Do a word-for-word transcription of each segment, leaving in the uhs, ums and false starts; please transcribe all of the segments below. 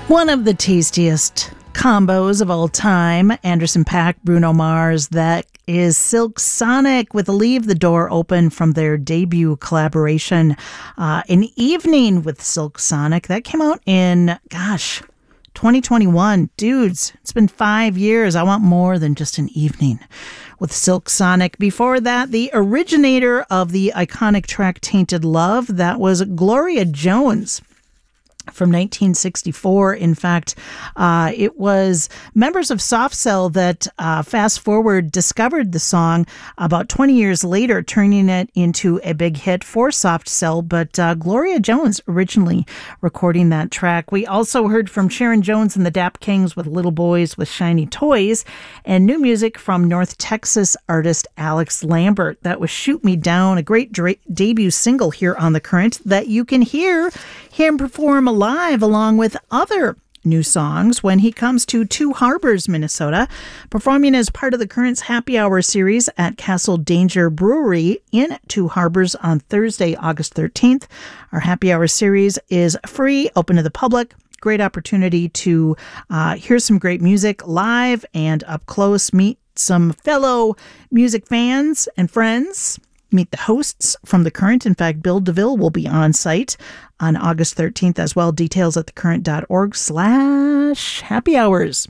One of the tastiest combos of all time, Anderson .Paak, Bruno Mars, that is Silk Sonic with Leave the Door Open from their debut collaboration, uh, An Evening with Silk Sonic. That came out in, gosh, twenty twenty-one. Dudes, it's been five years. I want more than just an evening with Silk Sonic. Before that, the originator of the iconic track Tainted Love, that was Gloria Jones. From nineteen sixty-four. In fact, uh, it was members of Soft Cell that, uh, fast forward, discovered the song about twenty years later, turning it into a big hit for Soft Cell. But uh, Gloria Jones originally recording that track. We also heard from Sharon Jones and the Dap Kings with Little Boys with Shiny Toys, and new music from North Texas artist Alex Lambert. That was Shoot Me Down, a great dra- debut single here on The Current that you can hear him perform live along with other new songs when he comes to Two Harbors, Minnesota, performing as part of the Current's Happy Hour series at Castle Danger Brewery in Two Harbors on Thursday, August thirteenth. Our Happy Hour series is free, open to the public. Great opportunity to uh, hear some great music live and up close, meet some fellow music fans and friends. Meet the hosts from The Current. In fact, Bill DeVille will be on site on August thirteenth as well. Details at thecurrent.org slash happy hours.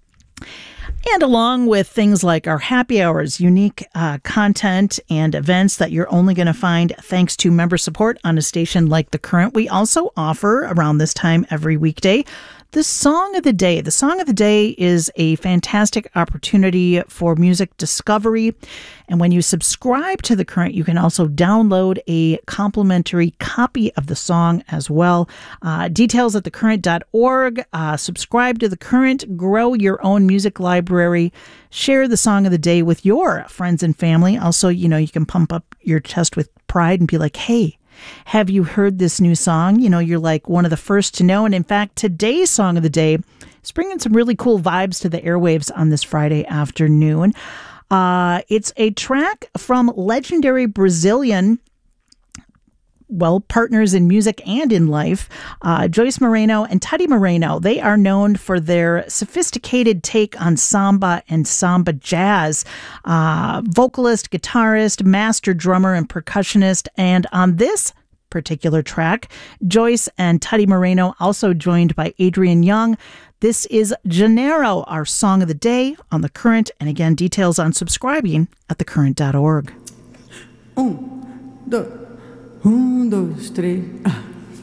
And along with things like our happy hours, unique uh, content and events that you're only going to find thanks to member support on a station like The Current, we also offer around this time every weekday the Song of the Day. The Song of the Day is a fantastic opportunity for music discovery. And when you subscribe to The Current, you can also download a complimentary copy of the song as well. Uh, details at thecurrent dot org. Uh, subscribe to The Current. Grow your own music library. Share the Song of the Day with your friends and family. Also, you know, you can pump up your chest with pride and be like, hey, have you heard this new song? You know, you're like one of the first to know. And in fact, today's Song of the Day is bringing some really cool vibes to the airwaves on this Friday afternoon. Uh, it's a track from legendary Brazilian, well, partners in music and in life, uh, Joyce Moreno and Teddy Moreno. They are known for their sophisticated take on samba and samba jazz. Uh, vocalist, guitarist, master drummer, and percussionist. And on this particular track, Joyce and Teddy Moreno, also joined by Adrian Young. This is Janeiro, our Song of the Day on The Current. And again, details on subscribing at thecurrent dot org. Um, dois, um, dois, três. Ah.